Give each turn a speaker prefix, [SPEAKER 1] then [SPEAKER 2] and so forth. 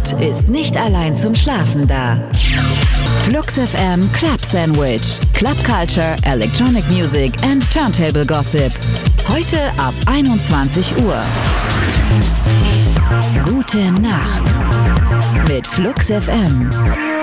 [SPEAKER 1] Nacht ist nicht allein zum Schlafen da. Flux FM Club Sandwich. Club Culture, Electronic Music and Turntable Gossip. Heute ab 21 Uhr. Gute Nacht mit Flux FM.